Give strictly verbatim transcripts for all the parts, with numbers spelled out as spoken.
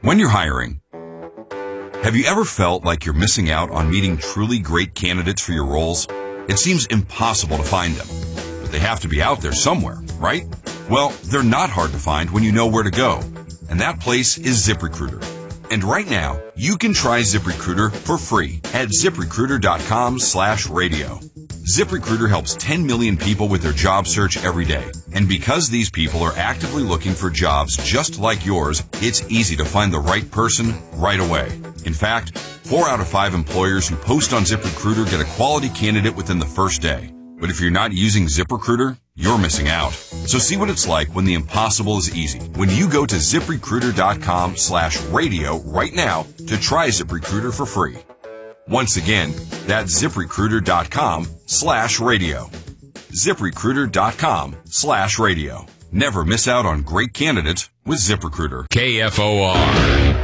When you're hiring, have you ever felt like you're missing out on meeting truly great candidates for your roles? It seems impossible to find them, but they have to be out there somewhere, right? Well, they're not hard to find when you know where to go, and that place is ZipRecruiter. And right now, you can try ZipRecruiter for free at ZipRecruiter.com slash radio. ZipRecruiter helps ten million people with their job search every day. And because these people are actively looking for jobs just like yours, it's easy to find the right person right away. In fact, four out of five employers who post on ZipRecruiter get a quality candidate within the first day. But if you're not using ZipRecruiter, you're missing out. So see what it's like when the impossible is easy. When you go to ZipRecruiter.com slash radio right now to try ZipRecruiter for free. Once again, that's ZipRecruiter.com slash radio. ZipRecruiter.com slash radio. Never miss out on great candidates with ZipRecruiter. K F O R.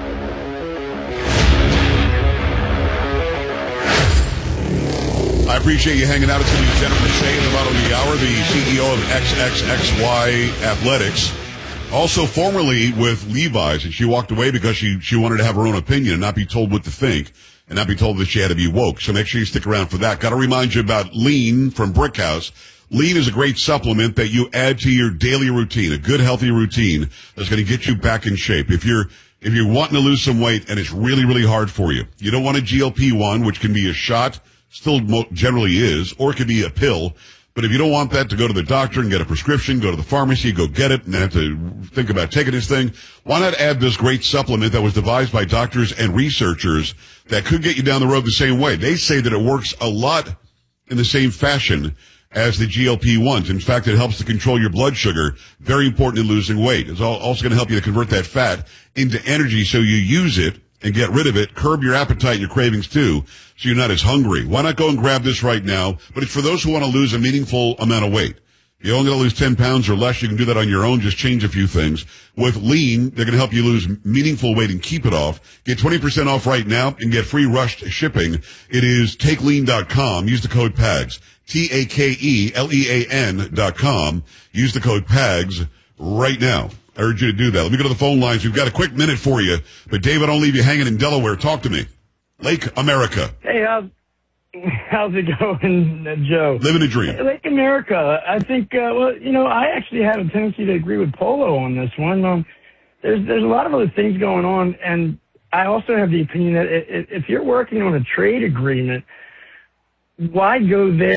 I appreciate you hanging out. It's going to be Jennifer Shea in the bottom of the hour, the C E O of X X X Y Athletics. Also formerly with Levi's, and she walked away because she, she wanted to have her own opinion and not be told what to think and not be told that she had to be woke. So make sure you stick around for that. Got to remind you about Lean from Brickhouse. Lean is a great supplement that you add to your daily routine, a good, healthy routine that's going to get you back in shape. If you're if you're wanting to lose some weight and it's really, really hard for you, you don't want a G L P one, which can be a shot, still generally is, or it could be a pill. But if you don't want that, to go to the doctor and get a prescription, go to the pharmacy, go get it, and have to think about taking this thing, why not add this great supplement that was devised by doctors and researchers that could get you down the road the same way? They say that it works a lot in the same fashion as the G L P ones. In fact, it helps to control your blood sugar. Very important in losing weight. It's also going to help you to convert that fat into energy so you use it and get rid of it, curb your appetite and your cravings too, so you're not as hungry. Why not go and grab this right now? But it's for those who want to lose a meaningful amount of weight. You only got to lose ten pounds or less. You can do that on your own. Just change a few things. With Lean, they're going to help you lose meaningful weight and keep it off. Get twenty percent off right now and get free rushed shipping. It is take lean dot com. Use the code P A G S. T A K E L E A N dot com. Use the code P A G S right now. I urge you to do that. Let me go to the phone lines. We've got a quick minute for you. But, David, I don't leave you hanging in Delaware. Talk to me. Lake America. Hey, how's, how's it going, Joe? Living a dream. Lake America. I think, uh, well, you know, I actually have a tendency to agree with Polo on this one. Um, there's, there's a lot of other things going on, and I also have the opinion that if you're working on a trade agreement, why go there?